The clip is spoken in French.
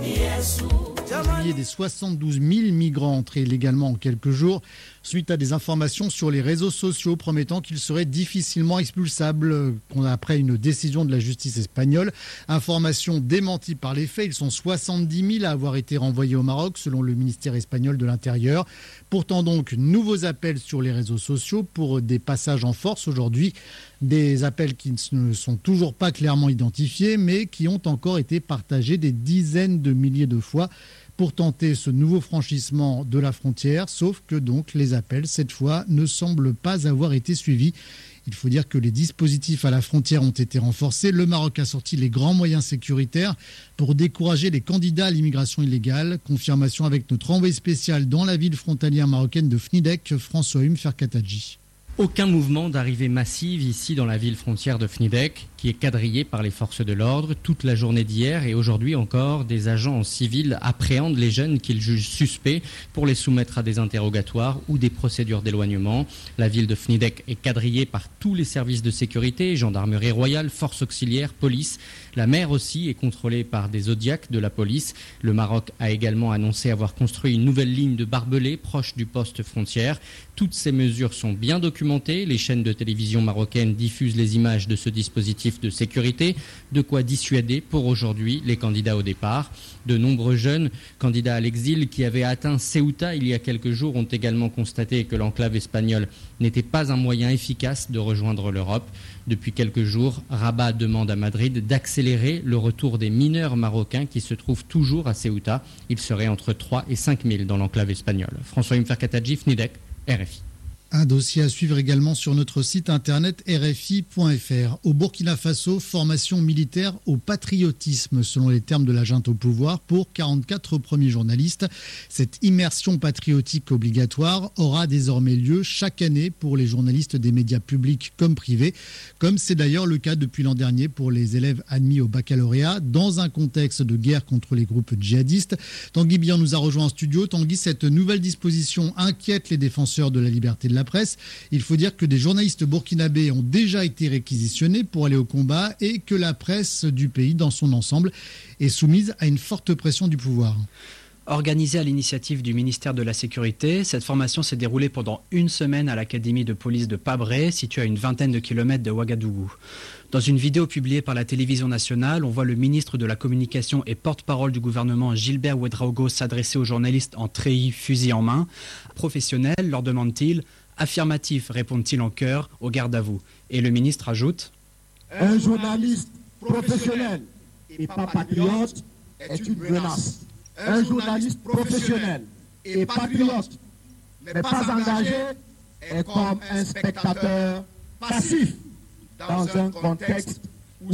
Des 72 000 migrants entrés illégalement en quelques jours suite à des informations sur les réseaux sociaux promettant qu'ils seraient difficilement expulsables après une décision de la justice espagnole. Information démentie par les faits. Ils sont 70 000 à avoir été renvoyés au Maroc selon le ministère espagnol de l'Intérieur. Pourtant donc, nouveaux appels sur les réseaux sociaux pour des passages en force aujourd'hui. Des appels qui ne sont toujours pas clairement identifiés mais qui ont encore été partagés des dizaines de milliers de fois pour tenter ce nouveau franchissement de la frontière, sauf que donc les appels, cette fois, ne semblent pas avoir été suivis. Il faut dire que les dispositifs à la frontière ont été renforcés. Le Maroc a sorti les grands moyens sécuritaires pour décourager les candidats à l'immigration illégale. Confirmation avec notre envoyé spécial dans la ville frontalière marocaine de Fnidek, François Ferkatadji. Aucun mouvement d'arrivée massive ici dans la ville frontière de Fnidek, qui est quadrillée par les forces de l'ordre. Toute la journée d'hier et aujourd'hui encore, des agents en civil appréhendent les jeunes qu'ils jugent suspects pour les soumettre à des interrogatoires ou des procédures d'éloignement. La ville de Fnidek est quadrillée par tous les services de sécurité, gendarmerie royale, forces auxiliaires, police. La mer aussi est contrôlée par des zodiacs de la police. Le Maroc a également annoncé avoir construit une nouvelle ligne de barbelés proche du poste frontière. Toutes ces mesures sont bien documentées. Les chaînes de télévision marocaines diffusent les images de ce dispositif de sécurité. De quoi dissuader pour aujourd'hui les candidats au départ. De nombreux jeunes candidats à l'exil qui avaient atteint Ceuta il y a quelques jours ont également constaté que l'enclave espagnole n'était pas un moyen efficace de rejoindre l'Europe. Depuis quelques jours, Rabat demande à Madrid d'accélérer le retour des mineurs marocains qui se trouvent toujours à Ceuta. Ils seraient entre 3 et 5 000 dans l'enclave espagnole. François Ferkatadji, Fnidek, RFI. Un dossier à suivre également sur notre site internet rfi.fr. Au Burkina Faso, formation militaire au patriotisme, selon les termes de la junte au pouvoir, pour 44 premiers journalistes. Cette immersion patriotique obligatoire aura désormais lieu chaque année pour les journalistes des médias publics comme privés, comme c'est d'ailleurs le cas depuis l'an dernier pour les élèves admis au baccalauréat, dans un contexte de guerre contre les groupes djihadistes. Tanguy Bian nous a rejoint en studio. Tanguy, cette nouvelle disposition inquiète les défenseurs de la liberté de la presse. Il faut dire que des journalistes burkinabés ont déjà été réquisitionnés pour aller au combat et que la presse du pays dans son ensemble est soumise à une forte pression du pouvoir. Organisée à l'initiative du ministère de la Sécurité, cette formation s'est déroulée pendant une semaine à l'académie de police de Pabré, située à une vingtaine de kilomètres de Ouagadougou. Dans une vidéo publiée par la télévision nationale, on voit le ministre de la Communication et porte-parole du gouvernement Gilbert Ouedraogo s'adresser aux journalistes en treillis, fusil en main. Professionnels, leur demande-t-il. Affirmatif, répondent-ils en chœur, au garde à vous. Et le ministre ajoute : un journaliste professionnel et pas patriote est une menace. Un journaliste professionnel et patriote, mais pas engagé, est comme un spectateur passif dans un contexte